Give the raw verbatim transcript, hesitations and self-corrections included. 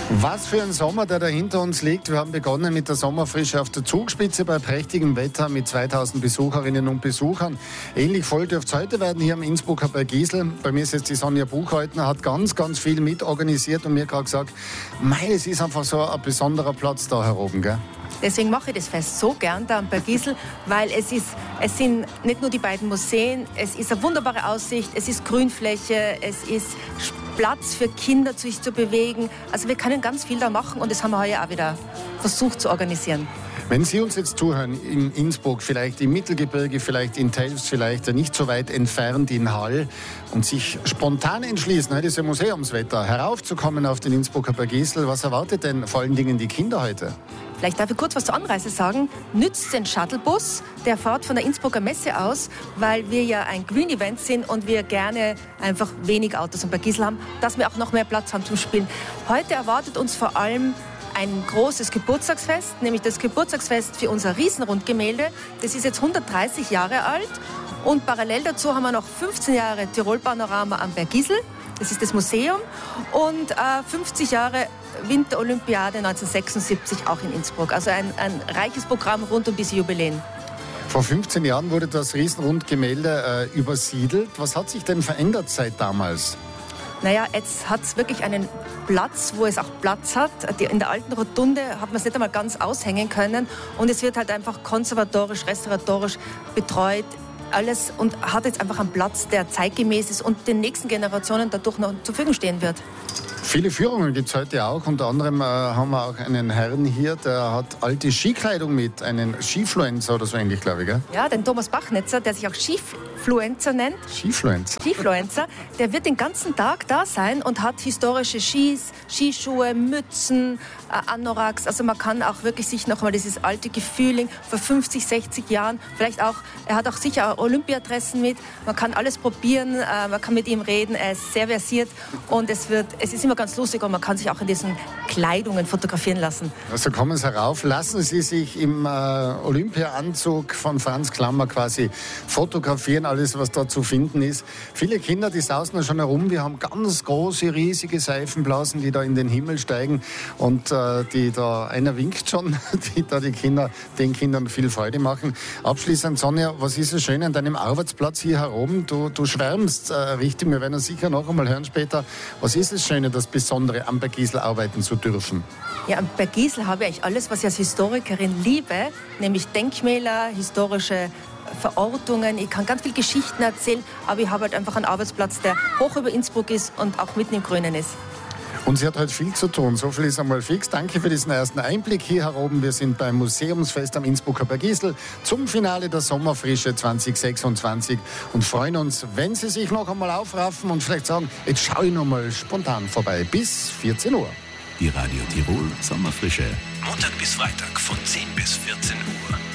Was für ein Sommer, der da hinter uns liegt. Wir haben begonnen mit der Sommerfrische auf der Zugspitze bei prächtigem Wetter mit zweitausend Besucherinnen und Besuchern. Ähnlich voll dürfte es heute werden hier am Innsbrucker Bergisel. Bei mir ist jetzt die Sonja Buchheutner, hat ganz, ganz viel mitorganisiert und mir gerade gesagt, mei, es ist einfach so ein besonderer Platz da heroben, gell? Deswegen mache ich das Fest so gern da am Bergisel, weil es ist, es sind nicht nur die beiden Museen, es ist eine wunderbare Aussicht, es ist Grünfläche, es ist Platz für Kinder, sich zu bewegen. Also wir können ganz viel da machen und das haben wir heuer auch wieder versucht zu organisieren. Wenn Sie uns jetzt zuhören, in Innsbruck, vielleicht im Mittelgebirge, vielleicht in Telfs, vielleicht nicht so weit entfernt in Hall und sich spontan entschließen, heute ist ja Museumswetter, heraufzukommen auf den Innsbrucker Bergisel, was erwartet denn vor allen Dingen die Kinder heute? Vielleicht darf ich kurz was zur Anreise sagen. Nützt den Shuttlebus, der fährt von der Innsbrucker Messe aus, weil wir ja ein Green Event sind und wir gerne einfach wenig Autos am Bergisel haben, dass wir auch noch mehr Platz haben zum Spielen. Heute erwartet uns vor allem ein großes Geburtstagsfest, nämlich das Geburtstagsfest für unser Riesenrundgemälde. Das ist jetzt hundertdreißig Jahre alt und parallel dazu haben wir noch fünfzehn Jahre Tirol-Panorama am Bergisel. Das ist das Museum und äh, fünfzig Jahre Winterolympiade neunzehnhundertsechsundsiebzig auch in Innsbruck. Also ein, ein reiches Programm rund um diese Jubiläen. Vor fünfzehn Jahren wurde das Riesenrundgemälde äh, übersiedelt. Was hat sich denn verändert seit damals? Naja, jetzt hat es wirklich einen Platz, wo es auch Platz hat. In der alten Rotunde hat man es nicht einmal ganz aushängen können. Und es wird halt einfach konservatorisch, restauratorisch betreut. Alles und hat jetzt einfach einen Platz, der zeitgemäß ist und den nächsten Generationen dadurch noch zur Verfügung stehen wird. Viele Führungen gibt es heute auch. Unter anderem äh, haben wir auch einen Herrn hier, der hat alte Skikleidung mit, einen Skifluencer oder so ähnlich, glaube ich. Gell? Ja, den Thomas Bachnetzer, der sich auch Skifluencer nennt. Skifluencer? Skifluencer. Der wird den ganzen Tag da sein und hat historische Skis, Skischuhe, Mützen, äh, Anoraks. Also man kann auch wirklich sich noch mal dieses alte Gefühling vor fünfzig, sechzig Jahren, vielleicht auch, er hat auch sicher auch Olympiadressen mit. Man kann alles probieren, äh, man kann mit ihm reden, er ist sehr versiert und es wird, es ist immer ganz lustig und man kann sich auch in diesen Kleidungen fotografieren lassen. Also kommen Sie herauf, lassen Sie sich im äh, Olympia-Anzug von Franz Klammer quasi fotografieren, alles was da zu finden ist. Viele Kinder, die sausen da schon herum, wir haben ganz große, riesige Seifenblasen, die da in den Himmel steigen und äh, die da, einer winkt schon, die da die Kinder, den Kindern viel Freude machen. Abschließend, Sonja, was ist das Schöne an deinem Arbeitsplatz hier herum? Du, du schwärmst äh, richtig, wir werden das sicher noch einmal hören später. Was ist das Schöne, das Besondere am Bergisel arbeiten zu dürfen? Ja, am Bergisel habe ich alles, was ich als Historikerin liebe, nämlich Denkmäler, historische Verortungen. Ich kann ganz viele Geschichten erzählen, aber ich habe halt einfach einen Arbeitsplatz, der hoch über Innsbruck ist und auch mitten im Grünen ist. Und sie hat heute viel zu tun. So viel ist einmal fix. Danke für diesen ersten Einblick hier heroben. Wir sind beim Museumsfest am Innsbrucker Bergisel zum Finale der Sommerfrische zwanzig sechsundzwanzig und freuen uns, wenn Sie sich noch einmal aufraffen und vielleicht sagen, jetzt schaue ich noch mal spontan vorbei. Bis vierzehn Uhr. Die Radio Tirol Sommerfrische. Montag bis Freitag von zehn bis vierzehn Uhr.